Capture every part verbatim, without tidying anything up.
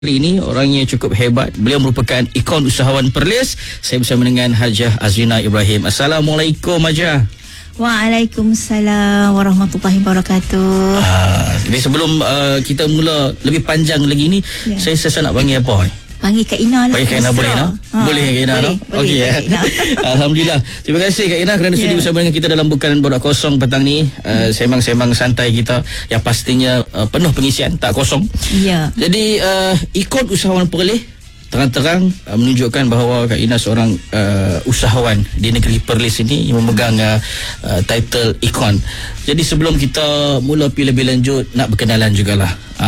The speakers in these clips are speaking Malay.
Kali ini orangnya cukup hebat. Beliau merupakan ikon usahawan Perlis. Saya bersama dengan Hajah Azrina Ibrahim. Assalamualaikum Hajah. Waalaikumsalam warahmatullahi wabarakatuh. Ah, jadi sebelum uh, kita mula lebih panjang lagi ni, ya. saya sesa nak panggil apa ni? Panggil Kak Ina lah. Panggil Kak Ina boleh no? Ha, boleh Kak Ina no? Okey ya. Alhamdulillah. Terima kasih Kak Ina kerana yeah. sudi bersama dengan kita dalam Bukan Borak Kosong petang ni. Uh, Semang-semang santai kita yang pastinya uh, penuh pengisian, tak kosong. Ya. Yeah. Jadi uh, ikon usahawan Perlis terang-terang uh, menunjukkan bahawa Kak Ina seorang uh, usahawan di negeri Perlis ini yang memegang uh, uh, title ikon. Jadi sebelum kita mula pergi lebih lanjut, nak berkenalan jugalah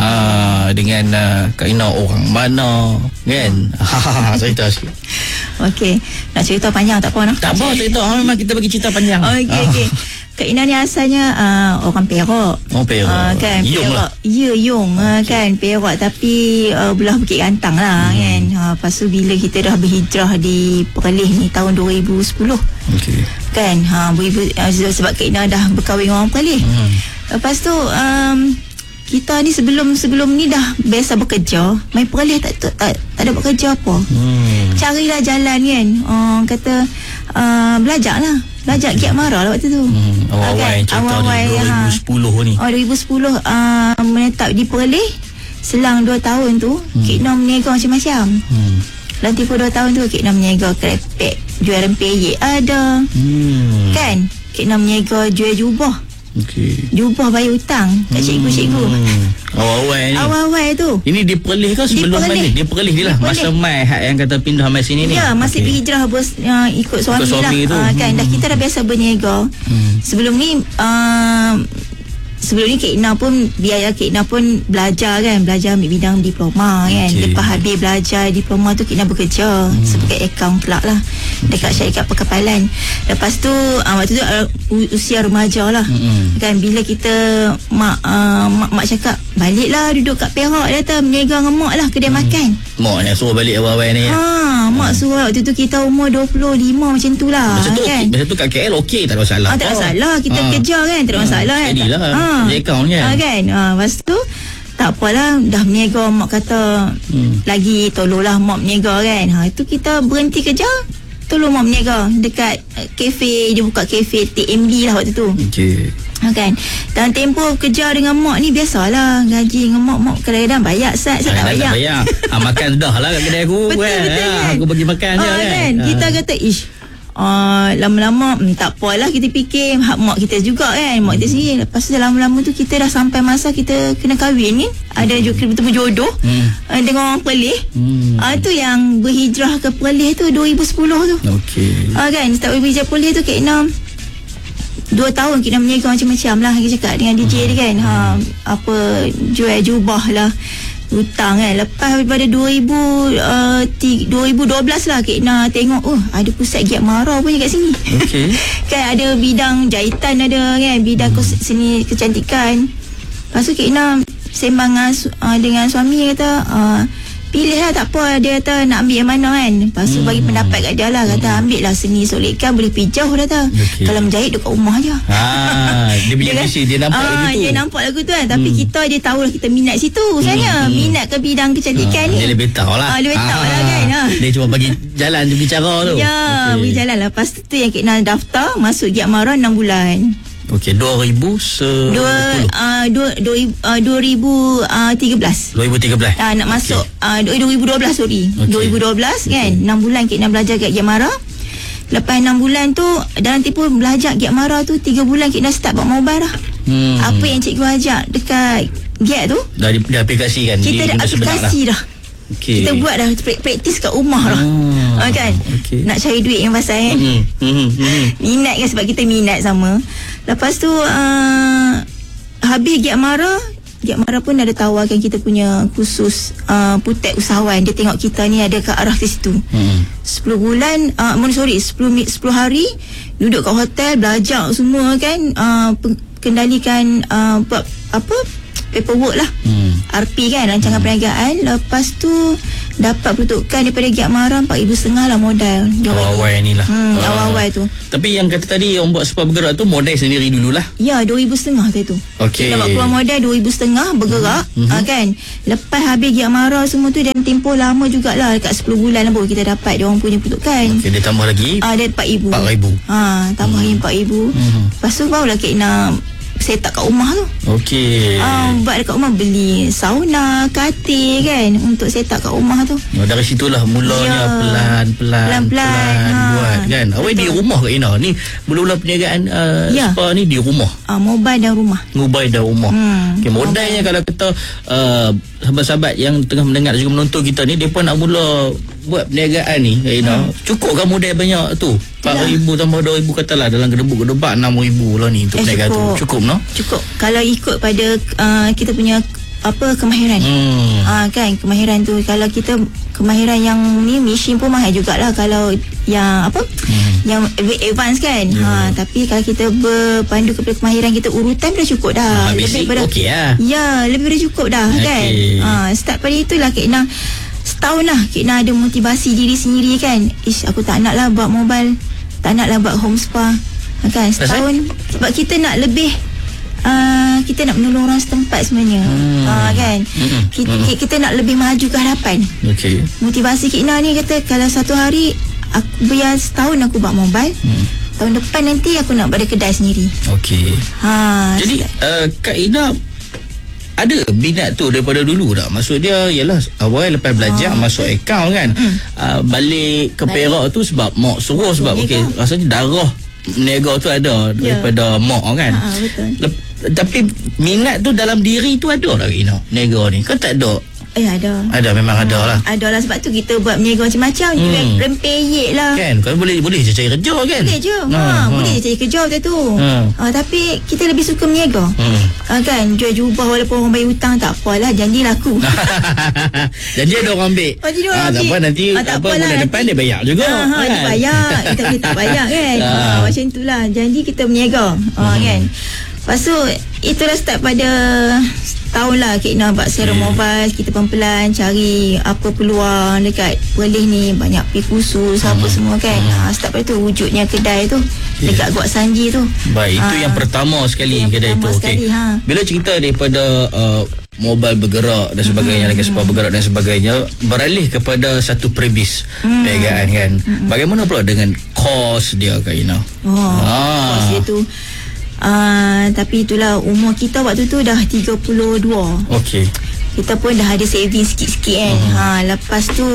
uh, dengan uh, Kak Ina orang mana kan? Ha cerita sikit. Okey, nak cerita panjang tak apa nak? Tak apa cerita, memang kita bagi cerita panjang. Okey okey. Kak Ina ni asalnya uh, orang Perak. Oh Perak. Uh, kan Yung Perak. Lah. Ya Yung uh, kan Perak tapi uh, belah Bukit Gantang lah hmm. kan. Uh, lepas tu bila kita dah berhijrah di Perlis ni tahun dua ribu sepuluh. Okey. Kan ha uh, sebab Kak Ina dah berkahwin dengan orang Perlis. Hmm. Lepas tu um, kita ni sebelum sebelum ni dah biasa bekerja. Main Perlis tak tak, tak tak ada buat kerja apa. Hmm. Carilah jalan kan. Uh, kata uh, belajarlah. Belajar Giat Mara lah waktu tu. Hmm, awal-awal cerita awal-awal, dua ribu sepuluh ha. ni. Oh dua ribu sepuluh uh, menetap di Perlis. Selang dua tahun tu hmm. Kak Ina meniaga macam-macam. Hmm. Dalam tempoh dua tahun tu Kak Ina meniaga kerepek, jual rempeyek ada. Hmm. Kan? Kak Ina meniaga jual jubah. Okey. Jubah bayar hutang kat cikgu-cikgu. Hmm. Awal-awal ni. Awal-awal tu. Ini di Perlis ke sebelum mana? Di Perlis ni lah. Masa mai hak yang kata pindah mai sini ni. Ya, masih okay. berhijrah bos uh, ikut suami, ikut suami lah. Tu. Uh, kan hmm. dah kita dah biasa berniaga. Hmm. Sebelum ni uh, sebelum ni Kak Ina pun biaya Kak Ina pun belajar kan, belajar ambil bidang diploma kan. Okay. Lepas habis belajar diploma tu Kak Ina bekerja hmm. sebagai akaun pula lah dekat syarikat perkapalan. Lepas tu uh, waktu tu uh, usia remaja lah. Hmm. Kan bila kita mak uh, mak, mak cakap baliklah duduk kat Perak dah tu meniaga dengan mak lah kedai hmm. makan. Mak nak suruh balik awal-awal ni. Ha, mak hmm. suruh waktu tu kita umur dua puluh lima macam tu lah. Masa tu kan? Masa tu kat K L okey, tak ada masalah. Ah, tak ada masalah, kita ha. kerja kan, tak ada masalah kan. Jadilah. Ha. Dia akaun kan. Ha, kan. Ha, lepas tu tak apalah, dah meniaga mak kata hmm. lagi tolonglah mak meniaga kan. Ha, itu kita berhenti kerja, tolong mak meniaga dekat uh, kafe, dia buka kafe T M D lah waktu tu. Okey. Ha, kan. Dan tempoh kerja dengan mak ni biasalah, gaji dengan mak mak kadang-kadang bayar sat, saya tak bayar. Tak bayar. Ha, makan dah lah kat kedai aku. Betul, kan. Betul, ha, kan. Aku bagi makan ha, je kan. kan. Ha. Kita kata ish Uh, lama-lama hmm, tak apalah, kita fikir hak mak kita juga kan, mak kita sendiri. Lepas tu lama-lama tu kita dah sampai masa kita kena kahwin kan, ada juga betul berjodoh hmm. uh, dengan orang Perlis. hmm. uh, tu yang berhijrah ke Perlis tu dua ribu sepuluh tu. Okey. Uh, kan start berhijrah Perlis tu Kak Ina dua tahun kita meniaga macam-macam lah. Kita cakap dengan D J hmm. dia kan, ha, apa jual jubah lah, hutang kan. Lepas daripada dua ribu dua belas lah Kak Ina tengok, oh ada pusat Giat Mara punya kat sini. Okey. Kan ada bidang jahitan, ada kan bidang hmm. seni kecantikan. Lepas tu Kak Ina sembang uh, dengan suami, kata uh, pilih lah, tak apa, dia kata nak ambil yang mana kan. Lepas tu hmm. bagi pendapat kat dia lah, kata hmm. ambil lah seni solidkan, boleh pergi jauh dah tak. Okay. Kalau menjahit dekat rumah je. Ah, dia punya visi, dia nampak lagu tu. Dia nampak lagu tu kan. Tapi hmm. kita dia tahu lah kita minat situ sebenarnya. Hmm. Minat ke bidang kecantikan ah, ni. Dia lebih tahu lah. Ah, lebih tahu ah, lah kan. Ah. Dia cuma bagi jalan je, bagi cara tu. Ya, okay. bagi jalan lah. Lepas tu yang Kak Ina daftar masuk Giat Mara enam bulan. Okey, dua ribu sepuluh. Uh, dua, dua, uh, dua ribu tiga belas. dua ribu tiga belas. Uh, nak masuk okay. uh, dua ribu dua belas sorry. Okay. dua ribu dua belas okay. kan. enam bulan Kak Ina belajar kat Giat Mara. Lepas enam bulan tu dalam tempoh belajar Giat Mara tu tiga bulan Kak Ina start buat mobile dah. Hmm. Apa yang cikgu ajak dekat Giat tu dah diaplikasikan. Kita dah aplikasi dah. Okay. Kita buat dah praktis kat rumah lah. Oh, ha, kan okay. Nak cari duit yang pasal kan. mm-hmm. Mm-hmm. Minat kan, sebab kita minat sama. Lepas tu uh, habis Giat Mara, Giat Mara pun ada tawarkan kita punya khusus uh, putek usahawan. Dia tengok kita ni ada ke arah ke situ. mm. sepuluh bulan uh, sorry sepuluh, sepuluh hari duduk kat hotel, belajar semua kan, uh, kendalikan uh, buat apa paperwork lah. hmm. R P kan, rancangan hmm. perniagaan. Lepas tu dapat peruntukan daripada Giat Mara empat ribu setengah lah modal. Awal-awal ni lah. Hmm, Ah. awal-awal tu. Tapi yang kata tadi orang buat spa bergerak tu modal sendiri dululah. Ya, dua ribu setengah tu. Okey. Kita dapat keluar modal dua ribu setengah bergerak, Mhm. ah, kan. Lepas habis Giat Mara semua tu dan tempoh lama jugalah, dekat sepuluh bulan lah baru kita dapat dia orang punya peruntukan. Okey, dia tambah lagi Ah, dia empat ribu. empat ribu. Ha, tambah lagi empat ribu. Mhm. Lepas tu barulah Kak Ina set up kat rumah tu. Okey. Ah, buat dekat rumah, beli sauna, katil kan untuk set up kat rumah tu. Oh, dari situlah mulanya Ya. pelan-pelan Pelan-pelan, pelan ha. buat kan. Awak di Betul. rumah Kak Ina ni mula-mula perniagaan uh, Ya. spa ni di rumah. Ah, mobile dan rumah. Mobile dah rumah. Hmm. Okay, modalnya kalau kita uh, sahabat-sahabat yang tengah mendengar juga menonton kita ni, mereka nak mula buat perniagaan ni, Kak Ina, hmm. cukup kan modal banyak tu? empat ribu tambah dua ribu katalah, dalam gedebuk-gedebak enam ribu lah ni untuk Eh, perniagaan cukup. tu. Cukup no? Cukup kalau ikut pada uh, kita punya apa kemahiran. Hmm. Ah, kan kemahiran tu, kalau kita kemahiran yang ni mesin pun mahal jugalah kalau yang apa Hmm. yang advance kan. Ya. Ha, tapi kalau kita berpandu kepada kemahiran kita, urutan dah cukup dah. Ah, basic daripada- okey lah. Ya, lebih daripada cukup dah. Okey. Kan. Ha, start pada itulah Kak Ina. Setahun lah Kak Ina ada motivasi diri sendiri kan. Ish, aku tak nak lah buat mobile, tak nak lah buat home spa. Ha, kan setahun sebab kita nak lebih, Uh, kita nak menolong orang setempat sebenarnya. Hmm. uh, kan Mm-mm. kita, Mm-mm. kita nak lebih maju ke hadapan. Okey. Motivasi Kak Ina ni kata, kalau satu hari aku biar setahun aku buat mobile, Hmm. tahun depan nanti aku nak buat kedai sendiri. Okey. Ha, Jadi uh, Kak Ina ada minat tu daripada dulu tak? Maksud dia ialah awal lepas belajar Ah, masuk akaun kan. Mm. Uh, balik ke Balik. Perak tu sebab mak suruh, sebab Berniaga. okey rasanya darah berniaga tu ada daripada mak kan. Ha, betul. Lep, tapi minat tu dalam diri tu ada tak Kak Ina? Berniaga ni kan tak ada? Eh ada. Ada, memang ada lah. Ada lah, sebab tu kita buat berniaga macam-macam. Hmm. Hmm. Rempeyek lah. Kan kan boleh boleh je cari kerja kan. Boleh je. Ha, ha. Boleh je cari kerja waktu tu. Ha. Ha, tapi kita lebih suka berniaga. Hmm. Ha, kan jual jubah walaupun orang bayar hutang tak apalah, janji laku. Jadi ada orang ambil. Oh, jadi orang Ah, tak ambil. apa, nanti Ah, tak apa apalah, bulan nanti. depan dia bayar juga. Ha, ha, dia bayar. Kita, kita tak bayar kan. Ah. Ha, macam itulah. Janji kita berniaga. Ha, Hmm. kan. Lepas tu itulah start pada tahun lah Kak Ina buat secara Hmm. mobile. Kita pelan-pelan cari apa peluang dekat Perlis ni, banyak pergi kursus apa semua kan. Ha, start pada tu wujudnya kedai tu dekat Guat Sanji tu. Baik, itu Ah. yang pertama sekali Yang kedai tu. pertama Okey. sekali, ha. Bila cerita daripada uh, mobile bergerak dan sebagainya, lagi spa bergerak dan sebagainya, beralih kepada satu premis perniagaan kan. Bagaimana pula dengan kos dia Kak Ina? Oh, Ah. kos dia tu. Uh, tapi itulah umur kita waktu tu dah tiga puluh dua. Okey. Kita pun dah ada saving sikit-sikit kan. Hmm. Ha, lepas tu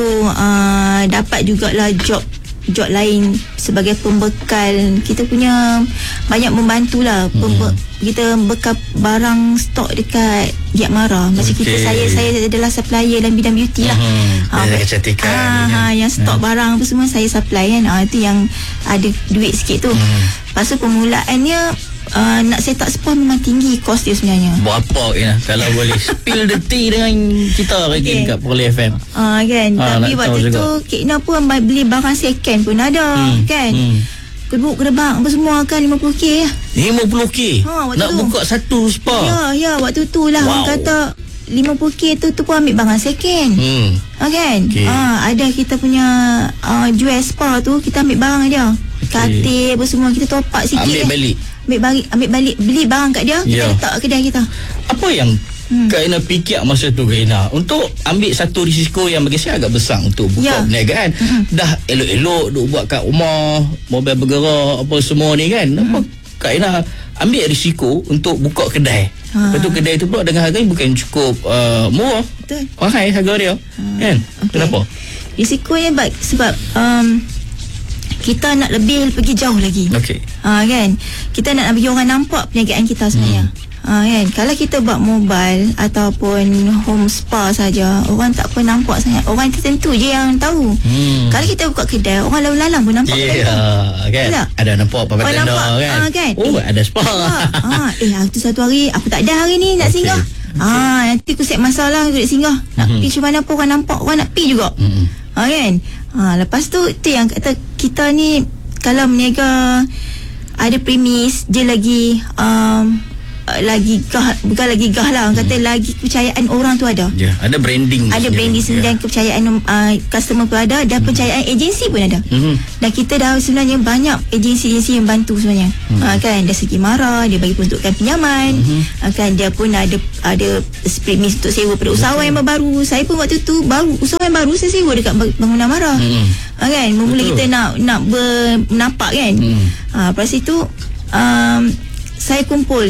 uh, dapat jugalah job job lain sebagai pembekal. Kita punya banyak membantulah. Pembe- kita bekal barang stok dekat Giat Mara. Macam Okey. kita saya saya adalah supplier dalam bidang beauty lah. Mhm. Dari baik- kecantikan ah, ni kan. ha, yang stok Hmm. barang tu semua saya supply kan. Ah, itu yang ada duit sikit tu. Hmm. Lepas tu permulaannya Uh, nak set up spa memang tinggi kos dia sebenarnya. Berapa Kak Ina? Kalau boleh spill the tea dengan kita lagi Okey. dekat Perlis F M. Ah, kan. Ah, Tapi nak waktu tahu tu juga. Kak Ina pun beli barang second pun ada. Hmm, Kan. hmm. Keduk kedebak apa semua kan lima puluh K lah. lima puluh K. Ha, waktu Nak tu. buka satu spa. Ya, ya waktu tu lah. Wow. Orang kata lima puluh K tu tu pun ambil barang second. Hmm. Ha, kan. Okey. Ah, ada kita punya uh, jual spa tu kita ambil barang dia. Katil apa semua kita top up sikit. Ambil eh. balik. Ambil balik, ambil balik beli barang kat dia, kita Ya. letak kat kedai kita. Apa yang Hmm. Kak Ina fikir masa tu Kak Ina untuk ambil satu risiko yang bagi saya agak besar untuk buka Ya. perniagaan. Mm-mm. Dah elok-elok duk buat kat rumah, mobil bergerak apa semua ni kan. Apa Kak Ina ambil risiko untuk buka kedai. Ha. Lepas tu kedai tu pula dengan harga yang bukan cukup uh, murah. Betul. Mahal harga dia. Kan? Okey. Kenapa? Risikonya baik sebab um, kita nak lebih pergi jauh lagi. Okey. Ha, kan. Kita nak bagi orang nampak perniagaan kita sebenarnya. Hmm. Ha, kan. Kalau kita buat mobile ataupun home spa saja, orang tak pun nampak sangat. Orang tertentu je yang tahu. Hmm. Kalau kita buka kedai, orang lalu-lalang pun nampak Ya, kedai tu. kan? Tak? Ada nampak apa Oh, tanda nampak. kan? Ah, kan? Oh, Eh, ada spa. Ah, eh, aku tu satu hari aku tak ada hari ni nak Okey. singgah. Ah, nanti aku set masalah aku nak singgah. Nak Mhm. pergi macam mana pun orang nampak, orang nak pergi juga. Hmm. Ha, kan? Ha, lepas tu tu yang kata kita ni kalau berniaga ada premis je lagi um, lagi gah, bukan lagi gah lah, orang kata Hmm. lagi kepercayaan orang tu ada. Ya, ada branding. Ada branding sendiri dan kepercayaan uh, customer pun ada, dan percayaan agensi pun ada. Hmm. Dan kita dah sebenarnya banyak agensi-agensi yang bantu sebenarnya. Hmm. Uh, kan dari segi mara, dia bagi peruntukan pinjaman. Hmm. Uh, kan dia pun ada ada premis untuk sewa pada usahawan yang baru. Saya pun waktu tu baru usahawan baru saya sewa dekat bangunan mara. Hmm. Uh, kan mula Betul. kita nak nak bernapak kan. Hmm. Uh, lepas itu um, saya kumpul.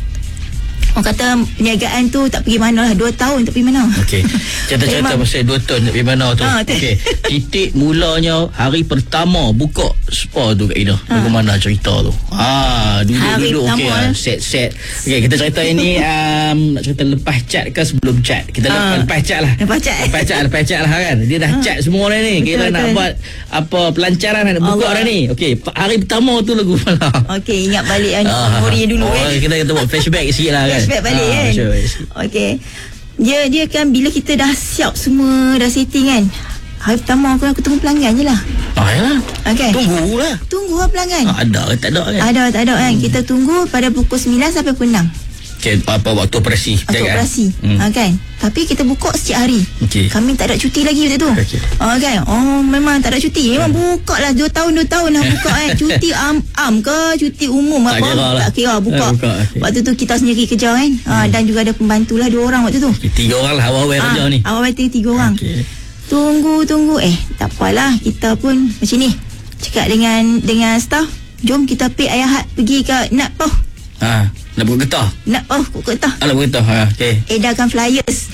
Orang kata perniagaan tu tak pergi mana lah. Dua tahun tak pergi mana. Okey. Cerita-cerita Memang- pasal dua ton tak pergi mana tu. Ah, tu. Okey. Titik mulanya hari pertama buka spa tu Kak Ina. Bagaimana cerita tu? Ah, Hari duduk-duduk okey pertama, ah, eh. set-set. Okey, kita cerita ini um, nak cerita lepas chat ke sebelum chat? Kita Ah. lepas, lepas chat lah. Lepas chat. Lepas chat, lepas chat lah kan. Dia dah chat semua dah ni. Kita Betul, nak betul. buat apa pelancaran nak buka Allah. dah ni. Okey, pa- hari pertama tu lagu mana? Okey, ingat balik yang Ah. memori dulu oh, kan. kita kita buat flashback sikit lah kan. Flashback balik Ah, kan. flashback sikit. Okey. Dia dia kan bila kita dah siap semua, dah setting kan. Hari pertama aku aku tunggu pelanggan je lah. Ah, yalah. Okey. Tunggu lah. Tunggu lah pelanggan. Ah, ada ke tak ada kan? Ada tak ada kan. Kita tunggu pada pukul sembilan sampai pukul enam. Okay, apa waktu operasi? Waktu Jaga. operasi. Hmm. Ha, kan. Tapi kita buka setiap hari. Okey. Kami tak ada cuti lagi waktu tu. Okey. Ha, kan. Oh memang tak ada cuti. Memang buka lah dua tahun dua tahun dah buka kan. Cuti am-am ke cuti umum Tak apa. kira lah. Tak kira buka. Eh, buka, okey. Waktu tu kita sendiri kerja kan. Ha, dan juga ada pembantu lah dua orang waktu tu. Tiga orang lah awal-awal kerja Ah, ni. awal tiga, tiga orang. Okey. Tunggu tunggu eh tak apalah, kita pun macam ni. Cakap dengan dengan staff, jom kita pergi ayah hat pergi ke nak pau. Ha, nak buka getah. Nak pau kok tak. Ah, nak buka getah. Ha, okey. Edarkan flyers.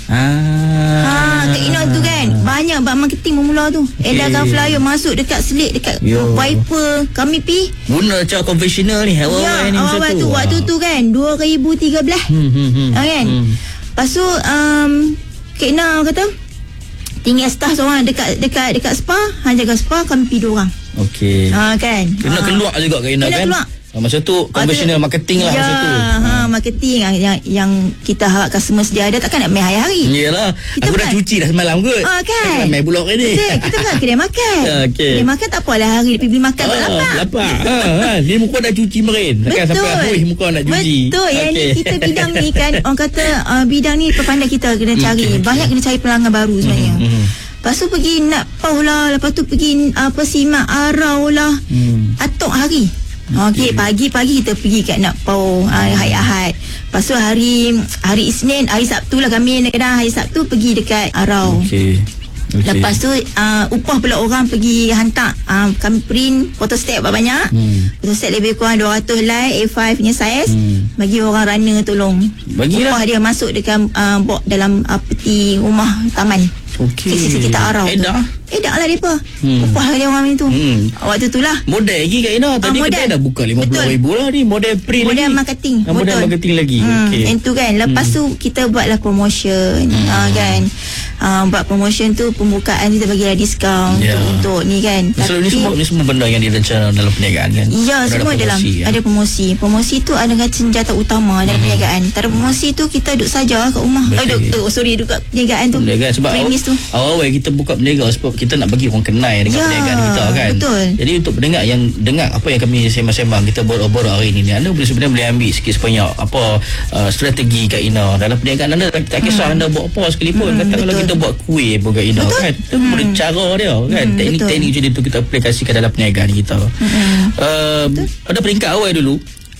Ah. Ha, Kak Ina tu kan banyak bab marketing bermula tu. Edarkan flyer masuk dekat selit, dekat Yo. wiper. Kami pi. Guna cara konvensional ni. Awal-awal Ya, ni masa awal tu. tu waktu tu kan dua ribu tiga belas. Hmm, hmm, hmm. Ha, kan. Hmm. Lepas tu um, Kak Ina kata tinggal staff seorang dekat dekat dekat spa, hang jaga spa, kami pi dua orang. Okey. Ha kan. Kena Ha. keluar juga Kak Ina Kena kan? keluar. Ah, masa tu konvensional marketing lah ya, masa tu. Ha, marketing yang, yang yang kita harap customer sedia ada, takkan nak main hari-hari. Iyalah. Kita Aku dah bukan- cuci dah semalam kot. Ah, kan? Aku main bulok ni. Betul, kita bukan kedai makan. Ya, okey. Kedai makan tak apalah hari pergi beli makan tak Ah, lapar. lapar. Ha, ha. Ni muka dah cuci merin. Takkan sampai habis muka nak cuci. Betul. Yang ni Okey. kita bidang ni kan orang kata uh, bidang ni pandai kita kena cari. Okey, okey. Banyak kena cari pelanggan baru sebenarnya. Hmm, hmm. Lepas tu pergi nak pau lah. Lepas tu pergi apa simak arau lah. Hmm. Atok hari. Okey, pagi-pagi kita pergi kat nak pau uh, hari Ahad. Lepas tu hari hari Isnin, hari Sabtu lah kami kadang hari Sabtu pergi dekat arau. Okey. Okey. Lepas tu uh, upah pula orang pergi hantar uh, kami print photostat banyak. Hmm. Photostat lebih kurang dua ratus helai A lima punya saiz. Hmm. Bagi orang runner tolong. Bagilah. Upah dia masuk dekat uh, box dalam uh, peti rumah taman. Okey. Kita sekitar arau tu. Edah. Edak lah mereka. Hmm. Upah dia orang itu. Hmm. Waktu tu lah. Model lagi Kak Ina. Tadi Ah, model. kedai dah buka lima puluh Betul. ribu lah ni. Model print Model lagi. marketing. Ah, model betul. marketing lagi. Hmm, Okey. yang tu kan. Lepas Hmm. tu kita buatlah promotion. Hmm. Uh, kan. Uh, buat promotion tu pembukaan kita bagilah diskaun Ya. untuk, untuk ni kan. So, ni semua ni semua benda yang direncanakan dalam perniagaan kan. Ya, Ada semua dalam promosi, kan? ada promosi. Promosi tu adalah senjata utama dalam perniagaan. Tak ada promosi tu kita duduk saja kat rumah. Eh, Betul. duduk, oh, sorry duduk kat perniagaan tu. Perniagaan sebab Premis tu. awal-awal kita buka perniagaan sebab kita nak bagi orang kenal dengan Ya, perniagaan kita kan. betul. Jadi untuk pendengar yang dengar apa yang kami sembang-sembang kita borak-borak hari ini ni, anda boleh sebenarnya boleh ambil sikit sebanyak apa uh, strategi Kak Ina dalam perniagaan anda. Tak, tak kisah anda buat apa sekalipun. Hmm, Kata kalau betul. kita buat kuih pun Kak Ina kan. Itu Hmm. boleh cara dia kan. Hmm, Teknik-teknik betul. macam itu kita aplikasikan dalam perniagaan kita. Hmm. Uh, pada peringkat awal dulu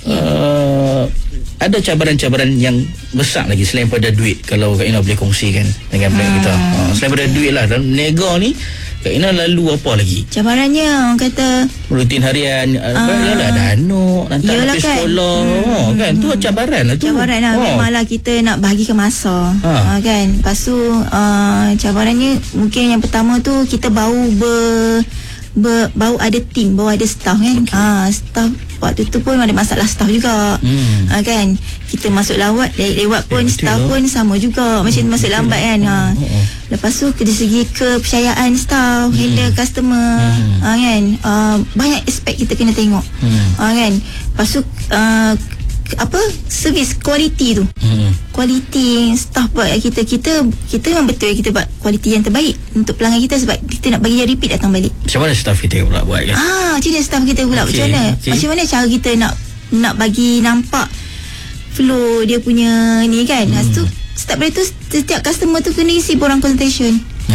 uh, ada cabaran-cabaran yang besar lagi selain pada duit, kalau Kak Ina boleh kongsikan dengan pendengar kita. Uh, selain pada duit lah, dalam niaga ni Kak Ina lalu apa lagi? Cabarannya orang kata Rutin harian, uh, Ah. yalah ada anak, nanti Yalah pergi kan. sekolah, Hmm. oh, kan tu cabaran lah tu. cabaran lah. Oh. Memanglah kita nak bahagikan masa. Ha. Ha. kan. Lepas tu uh, cabarannya mungkin yang pertama tu kita baru ber, ber baru ada tim, baru ada staff kan. Okey. Ah, staff waktu tu pun ada masalah staff juga. Hmm. Ha, kan. Kita masuk lawat le- lewat pun Eh, betul staff lah. pun sama juga. Macam masuk lambat kan. Ha. Oh, oh. Lepas tu dari segi kepercayaan staff, handle customer, Hmm. ha, kan. Uh, banyak aspek kita kena tengok. Hmm. Ha, kan. Lepas tu uh, apa servis kualiti tu. Hmm. Kualiti staff buat kita kita kita memang betul kita buat kualiti yang terbaik untuk pelanggan kita sebab kita nak bagi dia repeat datang balik. Macam mana staff kita pula buat kan? Ah, macam mana staff kita pula Okey, macam mana? okey. Macam mana cara kita nak nak bagi nampak flow dia punya ni kan. Hmm. Lepas tu start dari tu setiap customer tu kena isi borang consultation.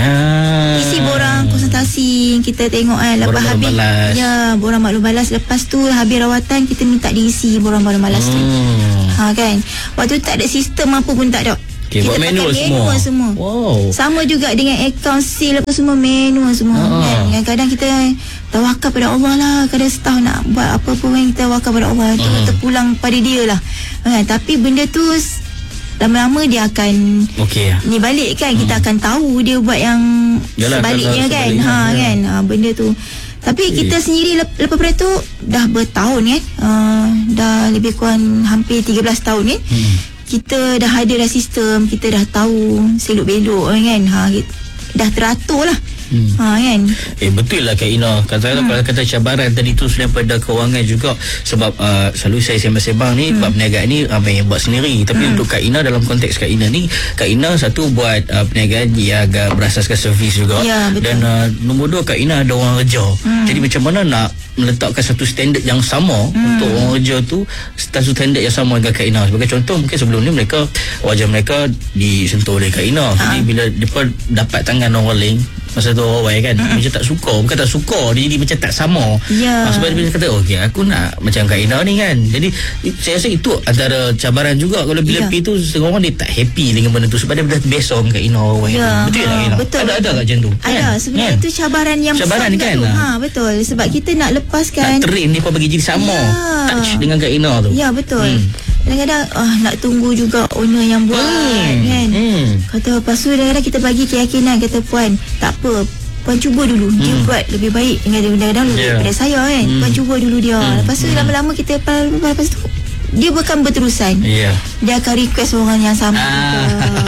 Ah. Isi borang konsultasi kita tengok kan, lepas borang habis balas. Ya, borang maklum balas. Lepas tu habis rawatan kita minta diisi borang maklum balas tu. Hmm. Ha kan. Waktu tu tak ada sistem apa pun tak ada. Okay, kita buat manual pakai semua. manual semua. Wow. Sama juga dengan account seal apa semua manual semua. Ah. Kan? Kadang-kadang kita tawakal pada Allah lah. Kadang setahun nak buat apa pun kita tawakal pada Allah. Itu Ah. terpulang pada dia lah. Kan? Tapi benda tu lama-lama dia akan Okey. ni balik kan. Kita akan tahu dia buat yang Yalah, sebaliknya kalau kan. sebaliknya, Ha ya. kan. Ha, benda tu. Tapi Okey. kita sendiri lep- lepas pada tu dah bertahun kan. Uh, dah lebih kurang hampir tiga belas tahun kan. Hmm. Kita dah ada dah sistem, kita dah tahu selok belok kan. Ha, kita, dah teratur lah. Hmm. Ha kan. Eh betul lah Kak Ina. Kata-kata hmm. kalau kata cabaran tadi tu selain pada kewangan juga, sebab uh, selalu saya sembang-sembang ni hmm. bab perniagaan ni ramai yang buat sendiri. Tapi hmm. untuk Kak Ina, dalam konteks Kak Ina ni, Kak Ina satu buat uh, perniagaan yang agak berasaskan servis juga. Ya, betul. Dan uh, nombor dua, Kak Ina ada orang kerja. Hmm. Jadi macam mana nak meletakkan satu standard yang sama hmm. untuk orang kerja tu, satu standard yang sama dengan Kak Ina. Sebagai contoh, mungkin sebelum ni mereka wajah mereka disentuh oleh Kak Ina. Jadi bila mereka dapat tangan orang lain, masa tu orang kan mm-hmm. macam tak suka, bukan tak suka, dia jadi macam tak sama. Ya. Ha, sebab dia kata okey aku nak macam Kak Ina ni kan. Jadi saya rasa itu antara cabaran juga kalau bila ya. pergi tu setengah orang dia tak happy dengan benda tu sebab dia dah biasa dengan Kak Ina orang Ya. tu. Betul tak Kak Ina? Betul. Ada ada tak macam tu? Ada kan? sebenarnya kan? itu cabaran yang Cabaran besar kan? tu. Ha betul, sebab kita nak lepaskan, nak train dia pun bagi jadi sama. Ya. Touch dengan Kak Ina tu. Ya betul. Hmm. Kadang-kadang ah, nak tunggu juga owner yang buat Hmm. kan. Hmm. Kata lepas tu kadang-kadang kita bagi keyakinan, kata puan tak apa, puan cuba dulu hmm. dia buat lebih baik dengan kadang-kadang lebih Yeah. daripada saya kan. Hmm. Puan cuba dulu dia. Hmm. Lepas tu Hmm. lama-lama kita lepas, lepas tu dia bukan berterusan. Ya. Dia akan request orang yang sama juga.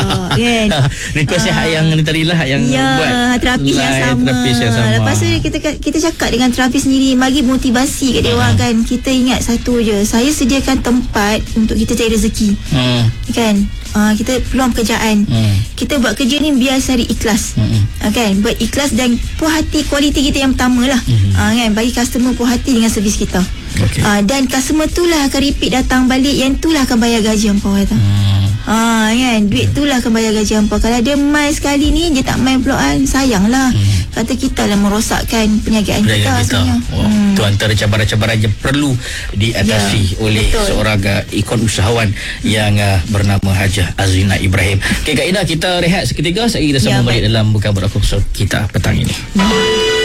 Kan? Request Ah. hak yang ni tadi lah yang Ya, buat terapis yang live, sama. terapis yang sama. Lepas tu kita kita cakap dengan terapis sendiri, bagi motivasi kat dia orang kan. Kita ingat satu je, saya sediakan tempat untuk kita cari rezeki. Hmm. Kan? Uh, kita peluang pekerjaan. Hmm. Kita buat kerja ni biar cari ikhlas. Hmm. Uh, kan? Buat ikhlas dan puas hati, kualiti kita yang pertama lah. Hmm. Uh, kan? Bagi customer puas hati dengan servis kita. Okay. Uh, dan customer tu lah akan repeat datang balik, yang tu lah akan bayar gaji hampa kata. Hmm. Ah kan, duit tu lah akan bayar gaji hampa. Kalau dia main sekali ni, dia tak main pula kan, sayang lah. Hmm. Kata kita lah merosakkan perniagaan kita, Perniagaan kita. sebenarnya. Oh, Hmm. itu antara cabaran-cabaran yang perlu diatasi Ya, oleh betul. seorang uh, ikon usahawan yang uh, bernama Hajah Azrina Ibrahim. Okey Kak Ina, kita rehat seketika. Sekejap kita Ya, sambung balik baik. dalam Bukan Berakong kita petang ini. Hmm.